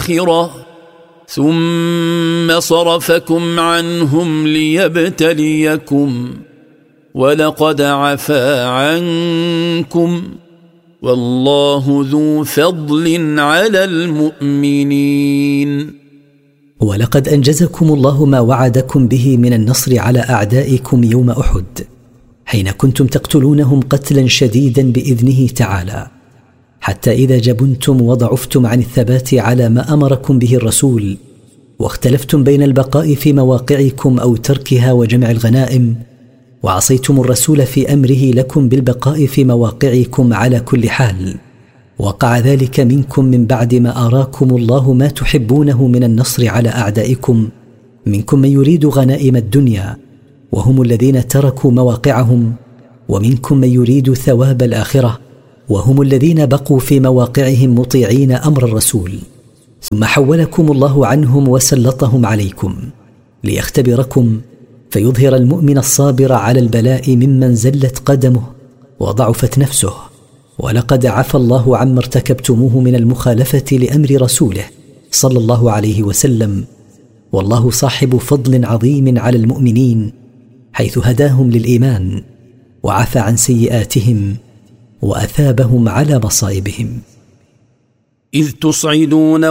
ثم صرفكم عنهم ليبتليكم ولقد عفا عنكم والله ذو فضل على المؤمنين. ولقد أنجزكم الله ما وعدكم به من النصر على أعدائكم يوم أحد، حين كنتم تقتلونهم قتلا شديدا بإذنه تعالى، حتى إذا جبنتم وضعفتم عن الثبات على ما أمركم به الرسول، واختلفتم بين البقاء في مواقعكم أو تركها وجمع الغنائم، وعصيتم الرسول في أمره لكم بالبقاء في مواقعكم على كل حال، وقع ذلك منكم من بعد ما أراكم الله ما تحبونه من النصر على أعدائكم، منكم من يريد غنائم الدنيا وهم الذين تركوا مواقعهم، ومنكم من يريد ثواب الآخرة وهم الذين بقوا في مواقعهم مطيعين أمر الرسول. ثم حولكم الله عنهم وسلطهم عليكم ليختبركم، فيظهر المؤمن الصابر على البلاء ممن زلت قدمه وضعفت نفسه. ولقد عفى الله عما ارتكبتموه من المخالفة لأمر رسوله صلى الله عليه وسلم، والله صاحب فضل عظيم على المؤمنين، حيث هداهم للإيمان وعفى عن سيئاتهم وأثابهم على مصائبهم. إذ تصعدون